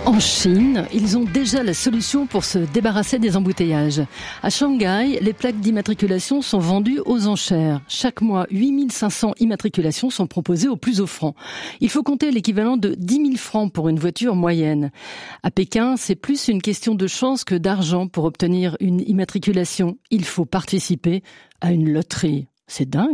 En Chine, ils ont déjà la solution pour se débarrasser des embouteillages. À Shanghai, les plaques d'immatriculation sont vendues aux enchères. Chaque mois, 8500 immatriculations sont proposées au plus offrant. Il faut compter l'équivalent de 10 000 francs pour une voiture moyenne. À Pékin, c'est plus une question de chance que d'argent pour obtenir une immatriculation. Il faut participer à une loterie. C'est dingue.